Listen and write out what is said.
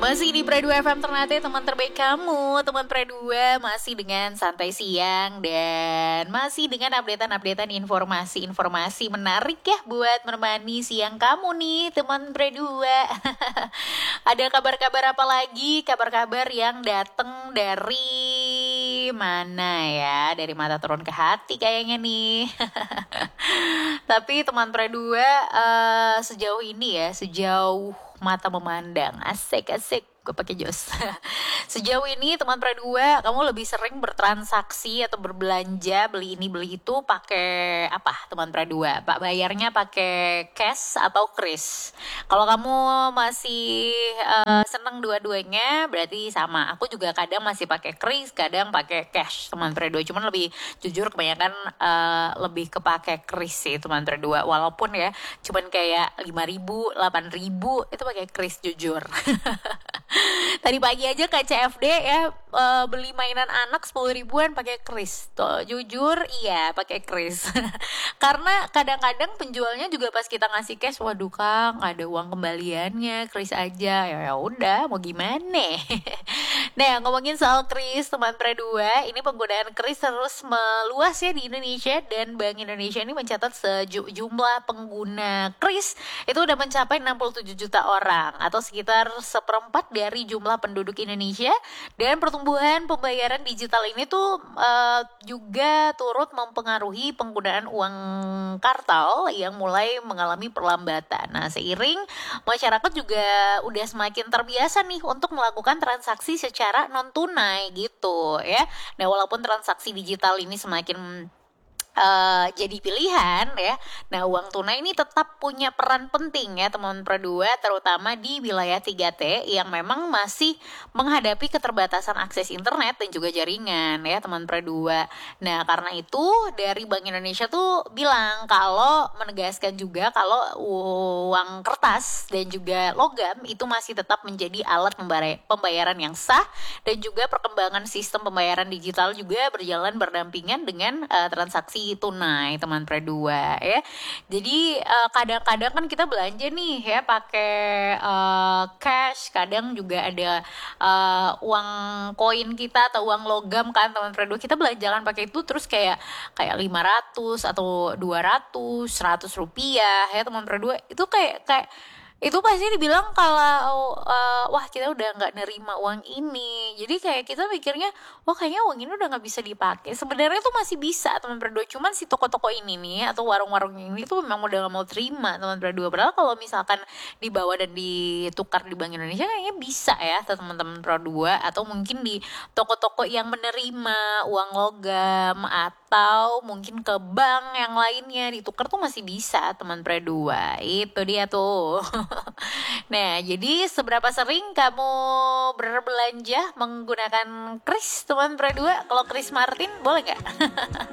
Masih di Pre2 FM Ternate, teman terbaik kamu. Teman Pre2 masih dengan santai siang dan masih dengan updatean informasi menarik ya buat menemani siang kamu nih, teman Pre2. Ada kabar-kabar apa lagi? Kabar-kabar yang datang dari mana ya? Dari mata turun ke hati kayaknya nih. Tapi teman Pre2 sejauh ini ya, sejauh mata memandang, asik gue pakai jos. Sejauh ini teman Pre2, kamu lebih sering bertransaksi atau berbelanja, beli ini beli itu pakai apa teman Pre2? Pak bayarnya pakai cash atau kris? Kalau kamu masih seneng dua-duanya berarti sama. Aku juga kadang masih pakai kris, kadang pakai cash teman Pre2. Cuman lebih jujur kebanyakan lebih kepake kris sih teman Pre2. Walaupun ya cuman kayak 5.000, 8.000 itu pakai kris jujur. Tadi pagi aja ke CFD ya beli mainan anak 10 ribuan pakai kris. Tuh, jujur iya pakai kris. Karena kadang-kadang penjualnya juga pas kita ngasih cash, waduh Kang, ada uang kembaliannya, kris aja. Ya udah, mau gimana? Nah, ngomongin soal kris teman Pre2, ini penggunaan kris terus meluas ya di Indonesia dan Bank Indonesia ini mencatat sejumlah pengguna kris itu udah mencapai 67 juta orang atau sekitar seperempat dari jumlah penduduk Indonesia. Dan pertumbuhan pembayaran digital ini tuh juga turut mempengaruhi penggunaan uang kartal yang mulai mengalami perlambatan. Nah, seiring masyarakat juga udah semakin terbiasa nih untuk melakukan transaksi secara non tunai gitu ya. Nah, walaupun transaksi digital ini semakin jadi pilihan ya. Nah, uang tunai ini tetap punya peran penting ya teman Pre2, terutama di wilayah 3T yang memang masih menghadapi keterbatasan akses internet dan juga jaringan ya teman Pre2. Nah, karena itu dari Bank Indonesia tuh bilang kalau menegaskan juga kalau uang kertas dan juga logam itu masih tetap menjadi alat pembayaran yang sah, dan juga perkembangan sistem pembayaran digital juga berjalan berdampingan dengan transaksi tunai teman Pre2 ya. Jadi kadang-kadang kan kita belanja nih ya pakai cash, kadang juga ada uang koin kita atau uang logam kan teman Pre2. Kita belanjakan pakai itu terus kayak 500 atau 200, 100 rupiah ya teman Pre2. Itu kayak itu pasti dibilang kalau wah kita udah nggak nerima uang ini. Jadi kayak kita mikirnya wah kayaknya uang ini udah nggak bisa dipakai. Sebenarnya tuh masih bisa teman Pre2, cuman si toko-toko ini nih atau warung-warung ini tuh memang udah nggak mau terima teman Pre2. Padahal kalau misalkan dibawa dan ditukar di Bank Indonesia kayaknya bisa ya teman-teman Pre2, atau mungkin di toko-toko yang menerima uang logam atau mungkin ke bank yang lainnya ditukar tuh masih bisa teman Pre2. Itu dia tuh. Nah, jadi seberapa sering kamu berbelanja menggunakan kris teman Pre2? Kalau Chris Martin boleh nggak?